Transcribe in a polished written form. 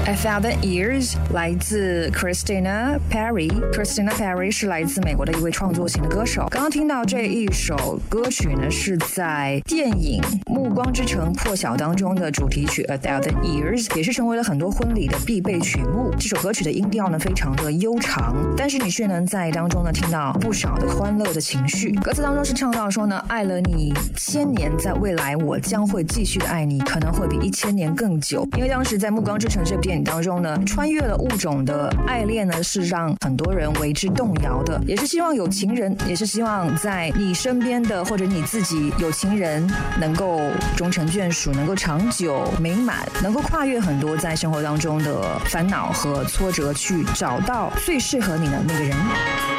A Thousand Years 来自 Christina Perri。Christina Perri 是来自美国的一位创作型的歌手。刚刚听到这一首歌曲呢，是在电影《暮光之城破晓》当中的主题曲 A Thousand Years， 也是成为了很多婚礼的必备曲目。这首歌曲的音调呢非常的悠长，但是你却能在当中呢听到不少的欢乐的情绪。歌词当中是唱到说呢，爱了你1000年，在未来我将会继续的爱你，可能会比1000年更久。因为当时在《暮光之城》这部电影当中呢，穿越了物种的爱恋呢，是让很多人为之动摇的，也是希望有情人，也是希望在你身边的或者你自己有情人能够终成眷属，能够长久美满，能够跨越很多在生活当中的烦恼和挫折，去找到最适合你的那个人。